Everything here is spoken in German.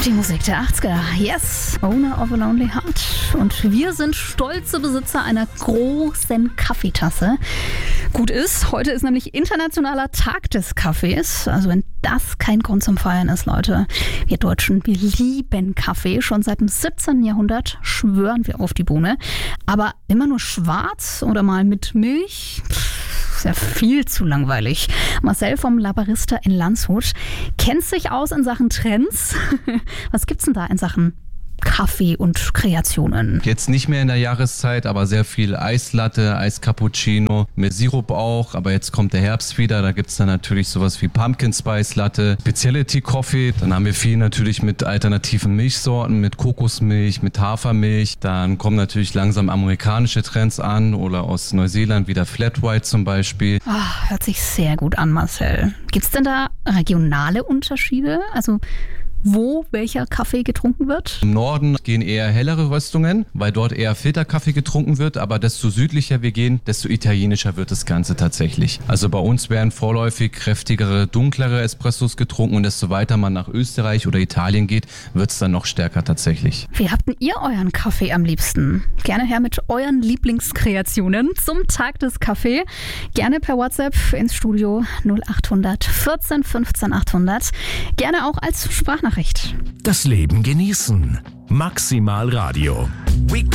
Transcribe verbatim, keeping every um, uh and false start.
Die Musik der achtziger. Yes, Owner of a Lonely Heart. Und wir sind stolze Besitzer einer großen Kaffeetasse. Gut ist, heute ist nämlich internationaler Tag des Kaffees. Also wenn das kein Grund zum Feiern ist, Leute. Wir Deutschen, wir lieben Kaffee. Schon seit dem siebzehnten Jahrhundert schwören wir auf die Bohne. Aber immer nur schwarz oder mal mit Milch? Ist ja viel zu langweilig. Marcel vom La Barista in Landshut kennt sich aus in Sachen Trends. Was gibt's denn da in Sachen Kaffee und Kreationen? Jetzt nicht mehr in der Jahreszeit, aber sehr viel Eislatte, Eiscappuccino, mit Sirup auch. Aber jetzt kommt der Herbst wieder, da gibt's dann natürlich sowas wie Pumpkin Spice Latte, Specialty Coffee. Dann haben wir viel natürlich mit alternativen Milchsorten, mit Kokosmilch, mit Hafermilch. Dann kommen natürlich langsam amerikanische Trends an oder aus Neuseeland wieder Flat White zum Beispiel. Oh, hört sich sehr gut an, Marcel. Gibt's denn da regionale Unterschiede? Also wo welcher Kaffee getrunken wird? Im Norden gehen eher hellere Röstungen, weil dort eher Filterkaffee getrunken wird, aber desto südlicher wir gehen, desto italienischer wird das Ganze tatsächlich. Also bei uns werden vorläufig kräftigere, dunklere Espressos getrunken und desto weiter man nach Österreich oder Italien geht, wird es dann noch stärker tatsächlich. Wie habt denn ihr euren Kaffee am liebsten? Gerne her mit euren Lieblingskreationen zum Tag des Kaffee. Gerne per WhatsApp ins Studio null achthundert vierzehn fünfzehn achthundert. Gerne auch als Sprachnachricht. Das Leben genießen. Maximal Radio.